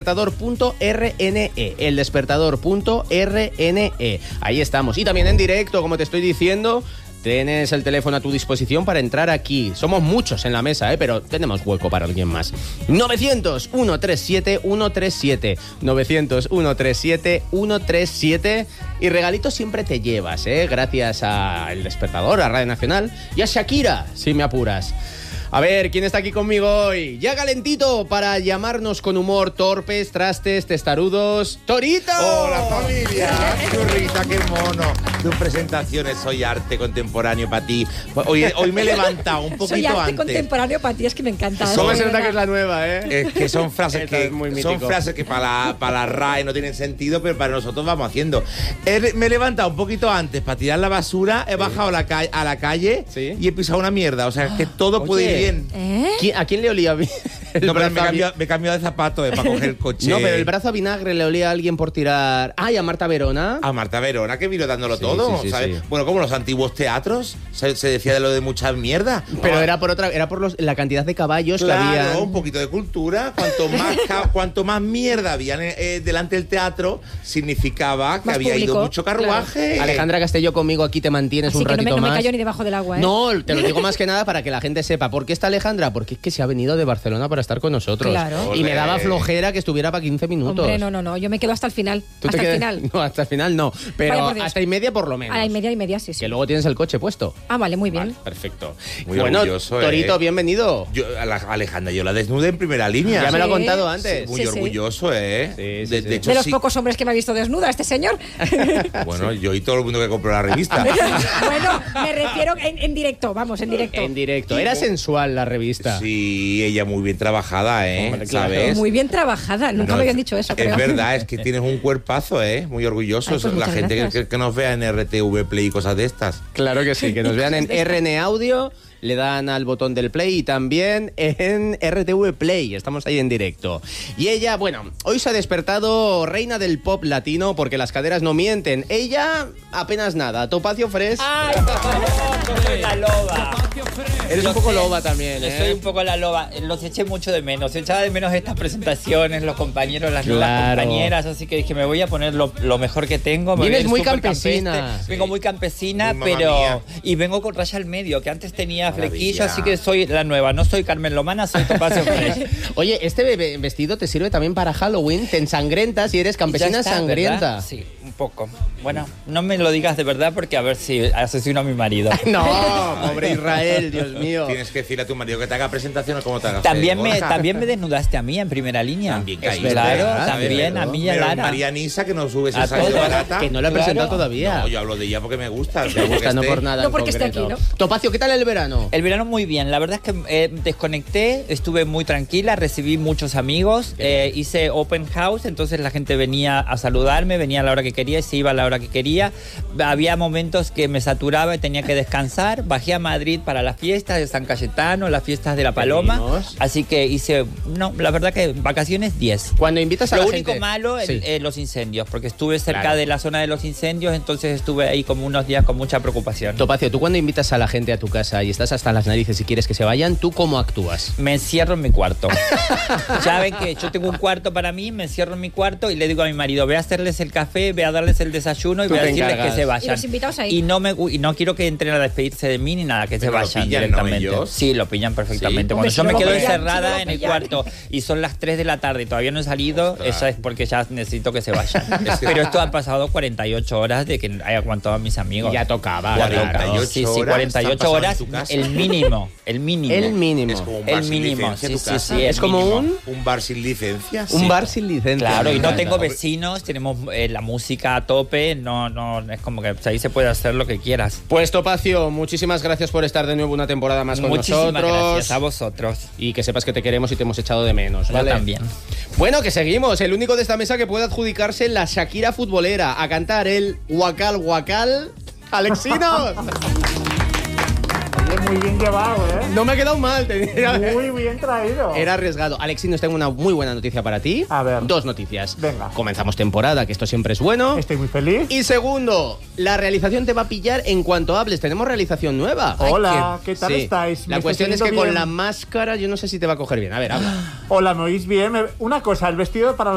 eldespertador.rne, eldespertador.rne. Ahí estamos. Y también en directo, como te estoy diciendo, tienes el teléfono a tu disposición para entrar aquí. Somos muchos en la mesa, pero tenemos hueco para alguien más. 900-137-137. 900-137-137. Y regalitos siempre te llevas, gracias a El Despertador, a Radio Nacional y a Shakira, si me apuras. A ver, ¿quién está aquí conmigo hoy? Ya calentito para llamarnos con humor, torpes, trastes, testarudos. ¡Torito! ¡Hola, familia! ¡Churrita, qué mono! Tus presentaciones, soy arte contemporáneo para ti. Hoy me he levantado un poquito soy arte antes. Contemporáneo para ti, es que me encanta. ¿Cómo se nota que es la nueva, Es que son frases que para la RAE no tienen sentido, pero para nosotros vamos haciendo. Me he levantado un poquito antes para tirar la basura, he bajado a la calle y he pisado una mierda. O sea, es que todo puede ir bien. ¿A quién le olía bien? No, pero me he cambiado de zapato para coger el coche. No, pero el brazo a vinagre le olía a alguien por tirar... ¡Ay, a Marta Verona! A Marta Verona, que vino dándolo todo, ¿sabes? Sí. Bueno, como los antiguos teatros, se decía de lo de mucha mierda. Pero era por la cantidad de caballos que había. Claro, un poquito de cultura. Cuanto más mierda había delante del teatro, significaba que más había público, ido mucho carruaje. Claro. Alejandra Castelló, conmigo aquí te mantienes así un ratito más. No me callo ni debajo del agua, No, te lo digo más que nada para que la gente sepa. ¿Por qué está Alejandra? Porque es que se ha venido de Barcelona para estar con nosotros. Claro. Y me daba flojera que estuviera para 15 minutos. Hombre, no, yo me quedo hasta el final. ¿Hasta el final? No, hasta el final no. Pero hasta y media por lo menos. A la y media, sí. Que luego tienes el coche puesto. Ah, vale, muy bien. Vale, perfecto. Muy orgulloso, Torito, bienvenido. Alejandra, yo la desnudé en primera línea. Ya me lo ha contado antes. Sí, muy orgulloso, Sí. De hecho, de los pocos hombres que me ha visto desnuda, este señor. Bueno, yo y todo el mundo que compró la revista. Bueno, me refiero en directo, vamos, en directo. En directo. Era sensual la revista. Sí, ella muy bien trabajada, Hombre, claro. ¿sabes? Muy bien trabajada, nunca me habían dicho eso. Es verdad, es que tienes un cuerpazo, muy orgulloso. Ay, pues la gente que nos vea en RTV Play y cosas de estas. Claro que sí, que nos vean en RN Audio, le dan al botón del play y también en RTV Play, estamos ahí en directo. Y ella, bueno, hoy se ha despertado reina del pop latino porque las caderas no mienten. Ella, apenas nada. Topacio Fresh. ¡Ay, soy la loba! Eres un poco loba también, Soy un poco la loba. Los eché mucho de menos. Echaba de menos estas presentaciones, los compañeros, las nuevas compañeras. Así que dije, me voy a poner lo mejor que tengo. Vienes muy campesina. Vengo muy campesina, muy pero... Y vengo con raya al medio, que antes tenía flequillo, así que soy la nueva. No soy Carmen Lomana, soy Topacio Fresh. Oye, este vestido te sirve también para Halloween. Te ensangrentas y eres campesina sangrienta. ¿Verdad? Sí, un poco. Bueno, no me lo digas de verdad porque a ver si asesino a mi marido. No, pobre Israel, Dios mío. Tienes que decirle a tu marido que te haga presentaciones como te hagas. También me desnudaste a mí en primera línea. También claro, también a mí y a Lara. María Nisa, que nos subes A esa de barata. Que no la he presentado todavía. No, yo hablo de ella porque me gusta. Me gusta, no por nada. No porque esté aquí, ¿no? Topacio, ¿qué tal el verano? El verano muy bien. La verdad es que desconecté, estuve muy tranquila, recibí muchos amigos, hice open house, entonces la gente venía a saludarme, venía a la hora que quería y se iba a la hora que quería. Había momentos que me saturaba y tenía que descansar. Bajé a Madrid para las fiestas de San Cayetano, las fiestas de La Paloma. Así que hice, la verdad que vacaciones 10. Cuando invitas a Lo la único gente... malo, los incendios, porque estuve cerca de la zona de los incendios, entonces estuve ahí como unos días con mucha preocupación. Topacio, tú cuando invitas a la gente a tu casa y estás hasta las narices y quieres que se vayan, ¿tú cómo actúas? Me encierro en mi cuarto. Saben que yo tengo un cuarto para mí, me encierro en mi cuarto y le digo a mi marido, ve a hacerles el café, ve a darles el desayuno y voy a decirles que se vayan. ¿Y los invitados ahí? Y no quiero que entren a despedirse de mí ni nada, que se vayan pillan, directamente. ¿no, ellos? Sí, lo pillan perfectamente. Sí. Cuando yo me Hombre, quedo si no lo encerrada pillan, en el cuarto y son las 3 de la tarde y todavía no he salido, eso es porque ya necesito que se vayan. Pero esto ha pasado 48 horas de que he aguantado a mis amigos. Ya tocaba. 48 Sí, horas 48 horas, en tu casa. el mínimo. El mínimo. Es como un bar El sin mínimo, licencia en tu sí, casa. sí, Es como mínimo. Un bar sin licencia. Un bar sin licencia. Claro, y no Me tengo encanta. vecinos, tenemos la música a tope, no, es como que ahí se puede hacer lo que quieras. Pues Topacio, muchísimas gracias por estar de nuevo una temporada más con Muchísimas nosotros. gracias a vosotros. Y que sepas que te queremos y te hemos echado de menos, ¿vale? Yo también. Bueno, que seguimos. El único de esta mesa que puede adjudicarse la Shakira futbolera. A cantar el Huacal Huacal. ¡Alexinos! Muy bien llevado, ¿eh? No me ha quedado mal. Muy bien traído. Era arriesgado. Alexinos, tengo una muy buena noticia para ti. A ver. 2 noticias. Venga. Comenzamos temporada, que esto siempre es bueno. Estoy muy feliz. Y segundo, la realización te va a pillar en cuanto hables. Tenemos realización nueva. Hola, ¿qué tal Sí. estáis? La ¿Me cuestión es estáis que oyendo con bien? la máscara yo no sé si te va a coger bien. A ver, habla. Hola, ¿me oís bien? Una cosa, el vestido para